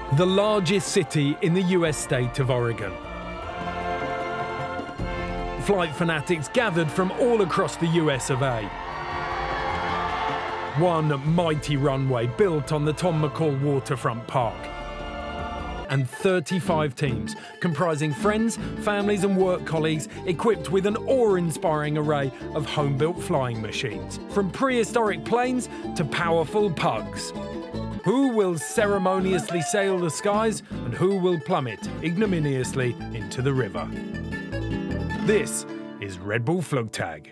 the largest city in the US state of Oregon. Flight fanatics gathered from all across the US of A. One mighty runway built on the Tom McCall Waterfront Park. And 35 teams, comprising friends, families and work colleagues, equipped with an awe-inspiring array of home-built flying machines, from prehistoric planes to powerful pugs. Who will ceremoniously sail the skies and who will plummet ignominiously into the river? This is Red Bull Flugtag.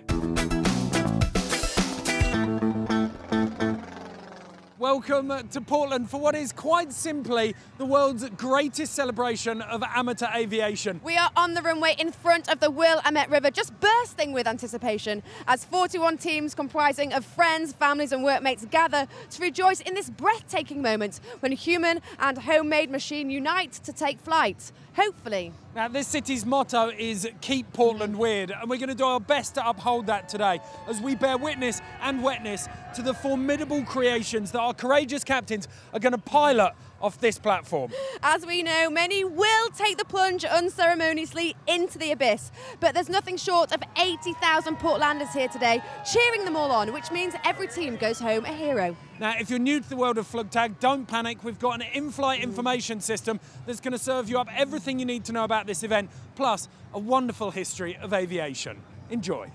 Welcome to Portland for what is quite simply the world's greatest celebration of amateur aviation. We are on the runway in front of the Willamette River, just bursting with anticipation as 41 teams comprising of friends, families and workmates gather to rejoice in this breathtaking moment when human and homemade machine unite to take flight, hopefully. Now, this city's motto is Keep Portland Weird, and we're going to do our best to uphold that today as we bear witness and witness to the formidable creations that our courageous captains are going to pilot off this platform. As we know, many will take the plunge unceremoniously into the abyss, but there's nothing short of 80,000 Portlanders here today cheering them all on, which means every team goes home a hero. Now, if you're new to the world of Flugtag, don't panic. We've got an in-flight information system that's going to serve you up everything you need to know about this event, plus a wonderful history of aviation. Enjoy.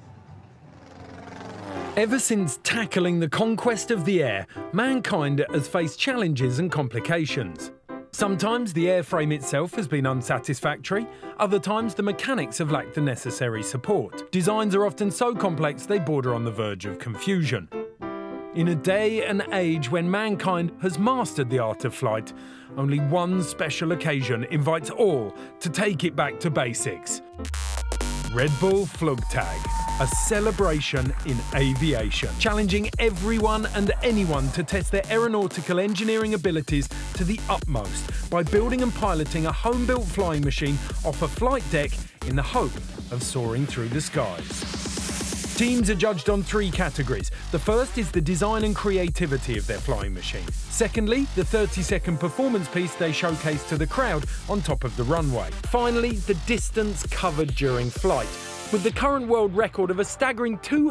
Ever since tackling the conquest of the air, mankind has faced challenges and complications. Sometimes the airframe itself has been unsatisfactory, other times the mechanics have lacked the necessary support. Designs are often so complex they border on the verge of confusion. In a day and age when mankind has mastered the art of flight, only one special occasion invites all to take it back to basics. Red Bull Flugtag, a celebration in aviation, challenging everyone and anyone to test their aeronautical engineering abilities to the utmost by building and piloting a home-built flying machine off a flight deck in the hope of soaring through the skies. Teams are judged on three categories. The first is the design and creativity of their flying machine. Secondly, the 30-second performance piece they showcase to the crowd on top of the runway. Finally, the distance covered during flight, with the current world record of a staggering